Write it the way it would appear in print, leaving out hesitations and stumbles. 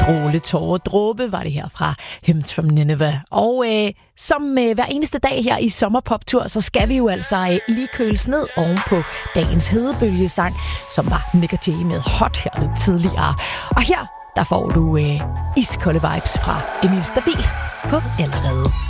Stråletårer dråbe var det her fra Hymns from Nineveh. Og som hver eneste dag her i Sommerpoptur, så skal vi jo altså lige køles ned oven på dagens hedebølgesang, som var Nick & Jay med Hot her lidt tidligere. Og her, der får du iskolde vibes fra Emil Stabil på Allerede.